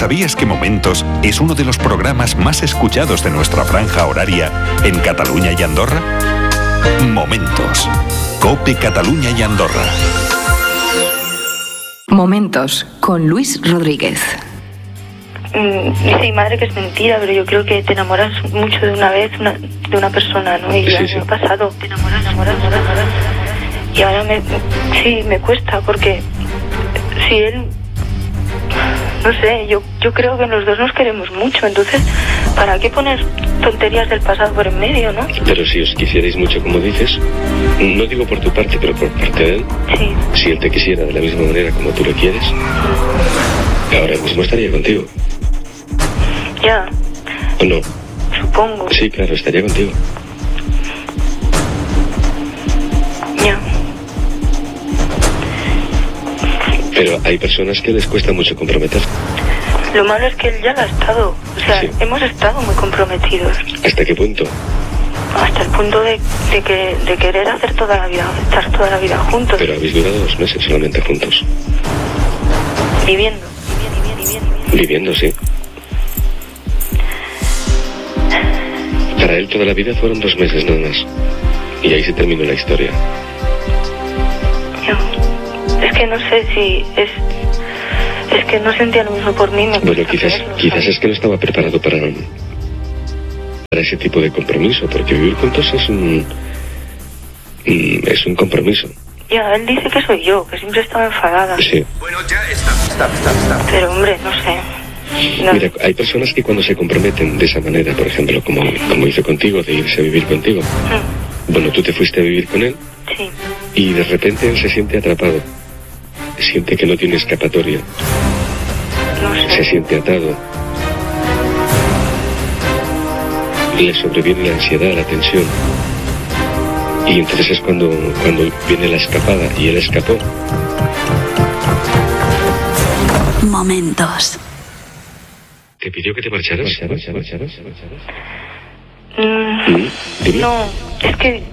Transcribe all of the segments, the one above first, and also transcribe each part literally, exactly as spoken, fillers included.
¿Sabías que Momentos es uno de los programas más escuchados de nuestra franja horaria en Cataluña y Andorra? Momentos. COPE Cataluña y Andorra. Momentos con Luis Rodríguez. Dice mi madre que es mentira, pero yo creo que te enamoras mucho de una vez una, de una persona, ¿no? Y sí, ya sí. me ha pasado, te enamoras, enamoras, enamoras, enamoras. Y ahora me, sí, me cuesta, porque si él, no sé, yo, yo creo que los dos nos queremos mucho, entonces, ¿para qué poner tonterías del pasado por en medio, no? Pero si os quisierais mucho, como dices, no digo por tu parte, pero por parte de él, sí. Si él te quisiera de la misma manera como tú lo quieres, ahora mismo estaría contigo. Ya. ¿O no? Supongo. Sí, claro, estaría contigo. Ya. Pero hay personas que les cuesta mucho comprometer. Lo malo es que él ya lo ha estado. O sea, Sí. hemos estado muy comprometidos. ¿Hasta qué punto? Hasta el punto de, de, que, de querer hacer toda la vida, estar toda la vida juntos. Pero habéis durado dos meses solamente juntos. Viviendo. Viviendo, sí. Para él toda la vida fueron dos meses nada más. Y ahí se terminó la historia. Ya. Es que no sé si es... Es que no sentía lo mismo por mí. Me Bueno, cuesta quizás, creerlo, quizás ¿sabes? es que no estaba preparado para, para ese tipo de compromiso, porque vivir juntos es un, mm, es un compromiso. Ya, él dice que soy yo, que siempre estaba enfadada. Sí. Bueno, ya está, está, está, está. Pero hombre, no sé. No. Mira, hay personas que cuando se comprometen de esa manera, por ejemplo, como, como hizo contigo, de irse a vivir contigo, Mm, bueno, tú te fuiste a vivir con él sí, y de repente él se siente atrapado, siente que no tiene escapatoria, no sé. se siente atado, le sobreviene la ansiedad, la tensión, y entonces es cuando, cuando viene la escapada, y él escapó. Momentos. ¿Te pidió que te marcharas? Mm, Mm, dime. no, es que...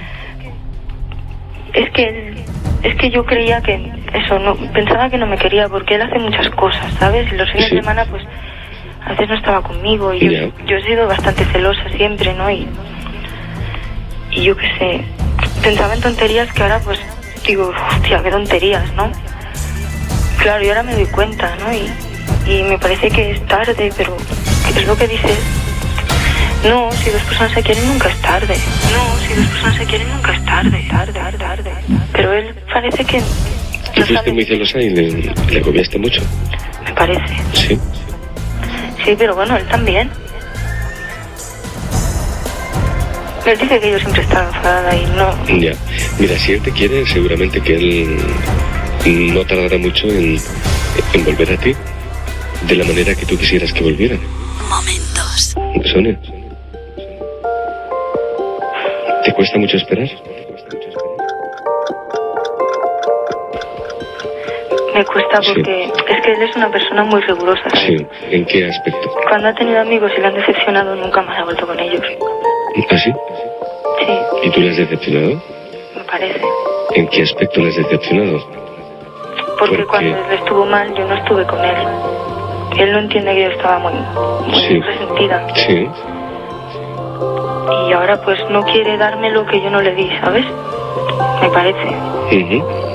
Es que él... Es que yo creía que eso, no pensaba que no me quería porque él hace muchas cosas, ¿sabes? Y los fines Sí. de semana, pues, a veces no estaba conmigo y yo, Ya. yo he sido bastante celosa siempre, ¿no? Y, y yo qué sé, pensaba en tonterías que ahora, pues, digo, hostia, qué tonterías, ¿no? Claro, y ahora me doy cuenta, ¿no? Y, y me parece que es tarde, pero es lo que dices. No, si dos personas se quieren nunca es tarde. No, si dos personas se quieren nunca es tarde, tarde, tarde, tarde. Pero él parece que ¿Tú no fuiste sabe. muy celosa y le, le agobiaste mucho? Me parece. Sí. Sí, pero bueno, él también. Él dice que yo siempre estaba enfadada y no. Ya. Mira, si él te quiere, seguramente que él no tardará mucho en, en volver a ti de la manera que tú quisieras que volviera. Momentos. Sonia, ¿te cuesta mucho esperar? Me cuesta Sí. porque es que él es una persona muy rigurosa, ¿sabes? Sí. ¿En qué aspecto? Cuando ha tenido amigos y le han decepcionado, nunca más ha vuelto con ellos. ¿Ah, sí? Sí, ¿Y tú le has decepcionado? me parece. ¿En qué aspecto le has decepcionado? Porque ¿Por cuando qué? él estuvo mal, yo no estuve con él. Él no entiende que yo estaba muy, muy Sí. resentida. Sí. Y ahora pues no quiere darme lo que yo no le di, ¿sabes? Me parece. Ujú.